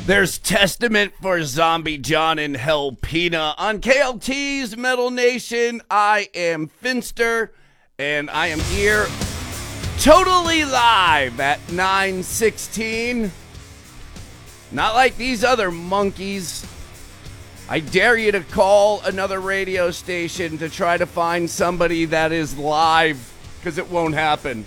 There's Testament for Zombie John and Helpina on KLT's Metal Nation. I am Finster, and I am here totally live at 9:16. Not like these other monkeys. I dare you to call another radio station to try to find somebody that is live, because it won't happen.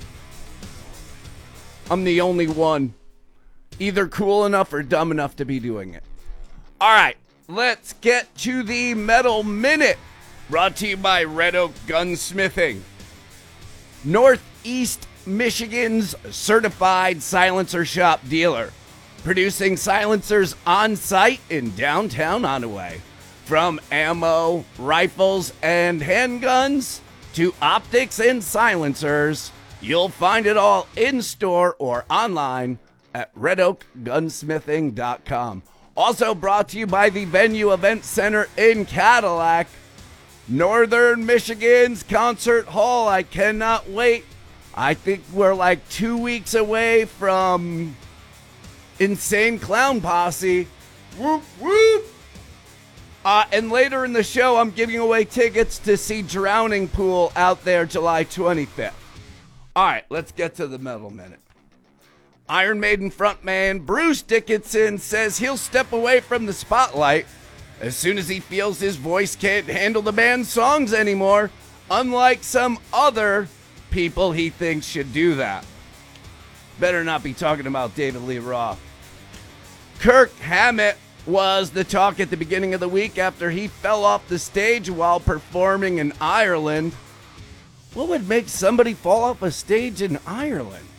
I'm the only one either cool enough or dumb enough to be doing it. All right, let's get to the Metal Minute, brought to you by Red Oak Gunsmithing, Northeast Michigan's certified silencer shop dealer, producing silencers on site in downtown Onaway. From ammo, rifles, and handguns to optics and silencers, you'll find it all in store or online at redoakgunsmithing.com. Also brought to you by the Venue Event Center in Cadillac, Northern Michigan's Concert Hall. I cannot wait. I think we're like 2 weeks away from Insane Clown Posse. Whoop, whoop. And later in the show, I'm giving away tickets to see Drowning Pool out there July 25th. All right, let's get to the Metal Minute. Iron Maiden frontman Bruce Dickinson says he'll step away from the spotlight as soon as he feels his voice can't handle the band's songs anymore, unlike some other people he thinks should do that. Better not be talking about David Lee Roth. Kirk Hammett was the talk at the beginning of the week after he fell off the stage while performing in Ireland. What would make somebody fall off a stage in Ireland?